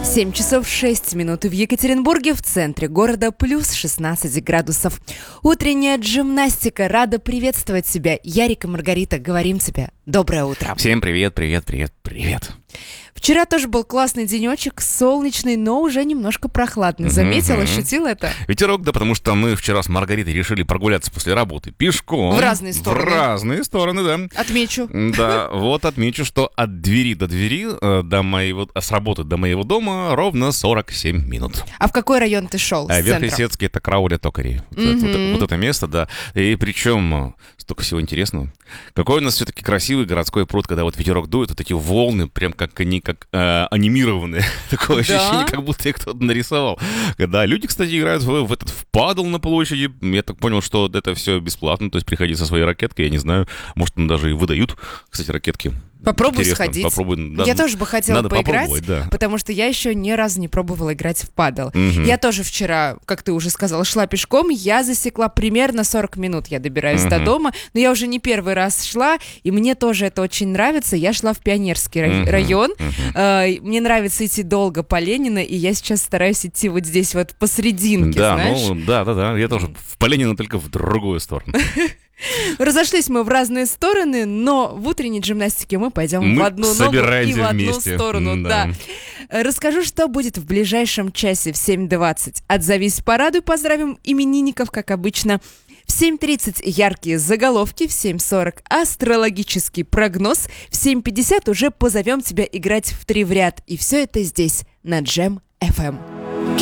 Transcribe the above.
7 часов 6 минут в Екатеринбурге, в центре города, плюс 16 градусов. Утренняя джимнастика. Рада приветствовать тебя. Ярик и Маргарита, говорим тебе доброе утро. Всем привет. Вчера тоже был классный денечек, солнечный, но уже немножко прохладный. Заметил, ощутил это? Ветерок, да, потому что мы вчера с Маргаритой решили прогуляться после работы пешком. В разные стороны. В разные стороны, да. Отмечу. Да, вот отмечу, что от двери до двери, с работы до моего дома ровно 47 минут. А в какой район ты шел? Верхесецкий, это Крауля-Токари. Вот это место, да. И причем столько всего интересного. Какой у нас все-таки красивый городской пруд, когда вот ветерок дует, вот эти волны, прям как они анимированные. Такое ощущение, как будто их кто-то нарисовал. Когда люди, кстати, играют в падл на площади. Я так понял, что это все бесплатно. То есть приходи со своей ракеткой, я не знаю. Может, там даже и выдают, кстати, ракетки. Попробуй Интересно. сходить. Попробуй, да. Я тоже бы хотела поиграть, да. потому что я еще ни разу не пробовала играть в падл. Я тоже вчера, как ты уже сказала, шла пешком. Я засекла примерно 40 минут. Я добираюсь до дома, но я уже не первый раз шла, и мне тоже это очень нравится. Я шла в Пионерский район. Мне нравится идти долго по Ленина, и я сейчас стараюсь идти вот здесь вот посерединке, знаешь? Да. Я тоже по Ленина, только в другую сторону. Разошлись мы в разные стороны, но в утренней джимнастике мы пойдем в одну ногу и в одну сторону. Да. Расскажу, что будет в ближайшем часе в 7:20. Отзовись, порадуй, поздравим именинников, как обычно. В 7:30 яркие заголовки, в 7:40 астрологический прогноз, в 7:50 уже позовем тебя играть в 3 в ряд. И все это здесь, на Джем FM.